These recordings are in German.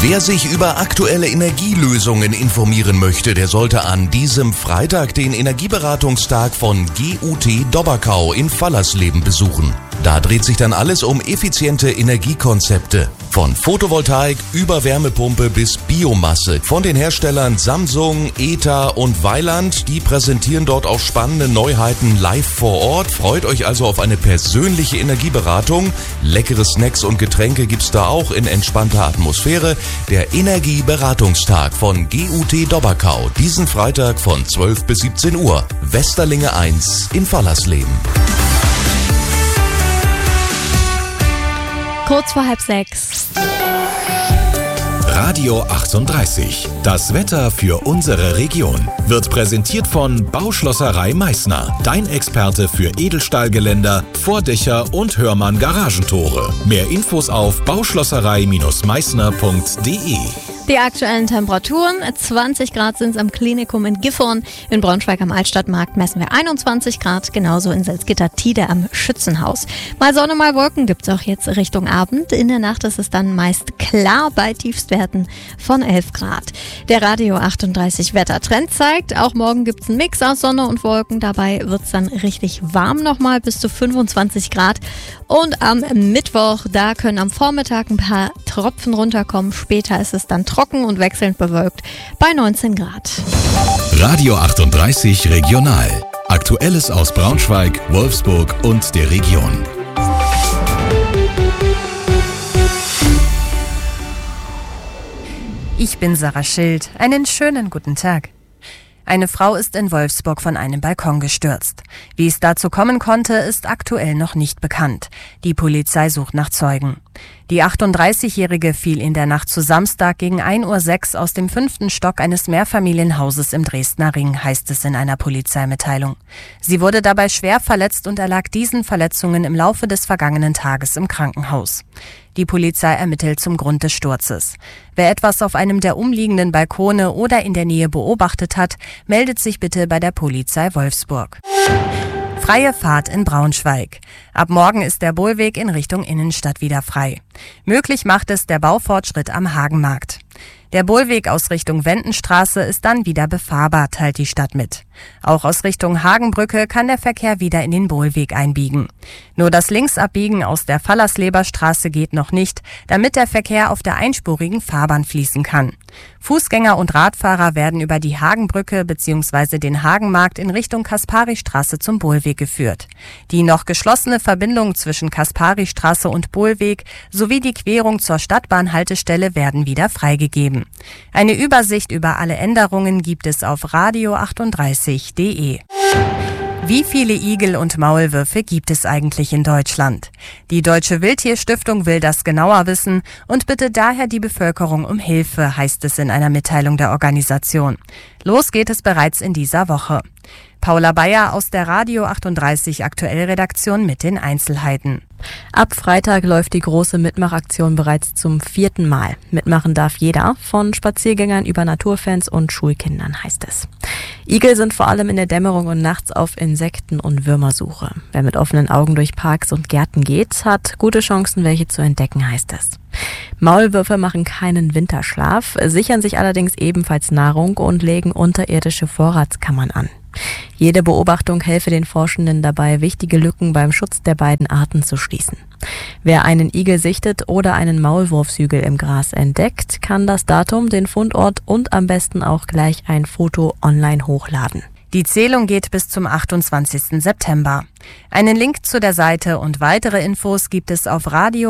Wer sich über aktuelle Energielösungen informieren möchte, der sollte an diesem Freitag den Energieberatungstag von GUT Dobberkau in Fallersleben besuchen. Da dreht sich dann alles um effiziente Energiekonzepte. Von Photovoltaik über Wärmepumpe bis Biomasse. Von den Herstellern Samsung, ETA und Weiland. Die präsentieren dort auch spannende Neuheiten live vor Ort. Freut euch also auf eine persönliche Energieberatung. Leckere Snacks und Getränke gibt's da auch in entspannter Atmosphäre. Der Energieberatungstag von GUT Dobberkau. Diesen Freitag von 12 bis 17 Uhr. Westerlinge 1 in Fallersleben. Kurz vor 5:30. Radio 38. Das Wetter für unsere Region wird präsentiert von Bauschlosserei Meißner. Dein Experte für Edelstahlgeländer, Vordächer und Hörmann Garagentore. Mehr Infos auf bauschlosserei-meißner.de. Die aktuellen Temperaturen, 20 Grad sind es am Klinikum in Gifhorn. In Braunschweig am Altstadtmarkt messen wir 21 Grad, genauso in Salzgitter-Tide am Schützenhaus. Mal Sonne, mal Wolken gibt es auch jetzt Richtung Abend. In der Nacht ist es dann meist klar bei Tiefstwerten von 11 Grad. Der Radio 38 Wettertrend zeigt, auch morgen gibt es einen Mix aus Sonne und Wolken. Dabei wird es dann richtig warm nochmal, bis zu 25 Grad. Und am Mittwoch, da können am Vormittag ein paar Tropfen runterkommen. Später ist es dann trocken und wechselnd bewölkt bei 19 Grad. Radio 38 Regional. Aktuelles aus Braunschweig, Wolfsburg und der Region. Ich bin Sarah Schild. Einen schönen guten Tag. Eine Frau ist in Wolfsburg von einem Balkon gestürzt. Wie es dazu kommen konnte, ist aktuell noch nicht bekannt. Die Polizei sucht nach Zeugen. Die 38-Jährige fiel in der Nacht zu Samstag gegen 1:06 Uhr aus dem 5. Stock eines Mehrfamilienhauses im Dresdner Ring, heißt es in einer Polizeimitteilung. Sie wurde dabei schwer verletzt und erlag diesen Verletzungen im Laufe des vergangenen Tages im Krankenhaus. Die Polizei ermittelt zum Grund des Sturzes. Wer etwas auf einem der umliegenden Balkone oder in der Nähe beobachtet hat, meldet sich bitte bei der Polizei Wolfsburg. Freie Fahrt in Braunschweig. Ab morgen ist der Bohlweg in Richtung Innenstadt wieder frei. Möglich macht es der Baufortschritt am Hagenmarkt. Der Bohlweg aus Richtung Wendenstraße ist dann wieder befahrbar, teilt die Stadt mit. Auch aus Richtung Hagenbrücke kann der Verkehr wieder in den Bohlweg einbiegen. Nur das Linksabbiegen aus der Fallersleber Straße geht noch nicht, damit der Verkehr auf der einspurigen Fahrbahn fließen kann. Fußgänger und Radfahrer werden über die Hagenbrücke bzw. den Hagenmarkt in Richtung Kasparistraße zum Bohlweg geführt. Die noch geschlossene Verbindung zwischen Kasparistraße und Bohlweg sowie die Querung zur Stadtbahnhaltestelle werden wieder freigegeben. Eine Übersicht über alle Änderungen gibt es auf radio38.de. Wie viele Igel und Maulwürfe gibt es eigentlich in Deutschland? Die Deutsche Wildtierstiftung will das genauer wissen und bittet daher die Bevölkerung um Hilfe, heißt es in einer Mitteilung der Organisation. Los geht es bereits in dieser Woche. Paula Bayer aus der Radio 38 Aktuell-Redaktion mit den Einzelheiten. Ab Freitag läuft die große Mitmachaktion bereits zum 4. Mal. Mitmachen darf jeder, von Spaziergängern über Naturfans und Schulkindern, heißt es. Igel sind vor allem in der Dämmerung und nachts auf Insekten- und Würmersuche. Wer mit offenen Augen durch Parks und Gärten geht, hat gute Chancen, welche zu entdecken, heißt es. Maulwürfe machen keinen Winterschlaf, sichern sich allerdings ebenfalls Nahrung und legen unterirdische Vorratskammern an. Jede Beobachtung helfe den Forschenden dabei, wichtige Lücken beim Schutz der beiden Arten zu schließen. Wer einen Igel sichtet oder einen Maulwurfshügel im Gras entdeckt, kann das Datum, den Fundort und am besten auch gleich ein Foto online hochladen. Die Zählung geht bis zum 28. September. Einen Link zu der Seite und weitere Infos gibt es auf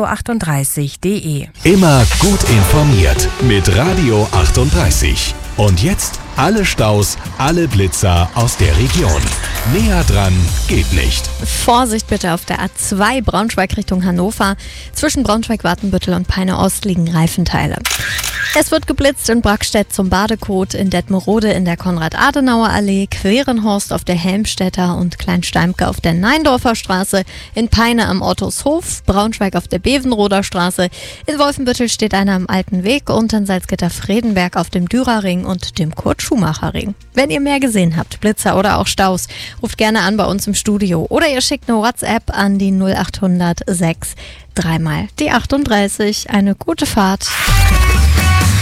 radio38.de. Immer gut informiert mit Radio 38. Und jetzt alle Staus, alle Blitzer aus der Region. Näher dran geht nicht. Vorsicht bitte auf der A2 Braunschweig Richtung Hannover. Zwischen Braunschweig-Watenbüttel und Peine-Ost liegen Reifenteile. Es wird geblitzt in Brackstedt zum Badekot, in Detmerode in der Konrad-Adenauer-Allee, Querenhorst auf der Helmstedter und Kleinsteimke auf der Neindorfer Straße, in Peine am Ottoshof, Braunschweig auf der Bevenroder Straße, in Wolfenbüttel steht einer am Alten Weg und in Salzgitter-Fredenberg auf dem Dürerring und dem Kurt-Schumacher-Ring. Wenn ihr mehr gesehen habt, Blitzer oder auch Staus, ruft gerne an bei uns im Studio oder ihr schickt eine WhatsApp an die 0800 6 3 mal die 38. Eine gute Fahrt.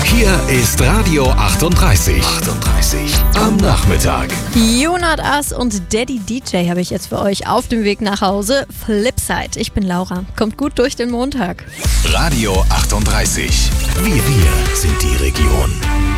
Hier ist Radio 38. Am Nachmittag. Junat As und Daddy DJ habe ich jetzt für euch auf dem Weg nach Hause. Flipside. Ich bin Laura. Kommt gut durch den Montag. Radio 38. Wir sind die Region.